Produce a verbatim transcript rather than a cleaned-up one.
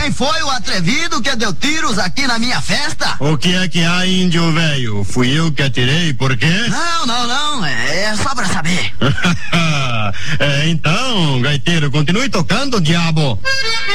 quem foi o atrevido que deu tiros aqui na minha festa? O que é que há, índio velho? Fui eu que atirei, por quê? Não, não, não, é só pra saber. É, então, gaiteiro, continue tocando, diabo.